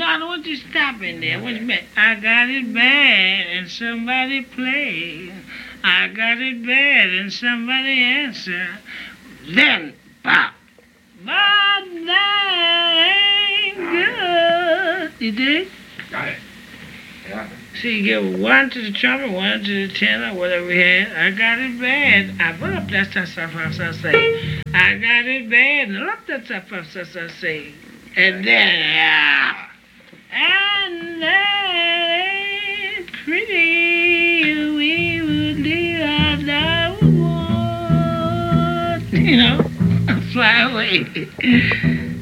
I don't want you stopping there. What you mean? I got it bad and somebody play. I got it bad and somebody answer. Then, pop. But that ain't good. You dig? Got it. Yeah. So you give one to the trumpet, one to the tenor, whatever we had. I got it bad. I put up that stuff I say. I got it bad. And up that stuff I say. And then, and that ain't pretty. We would leave our love, fly away.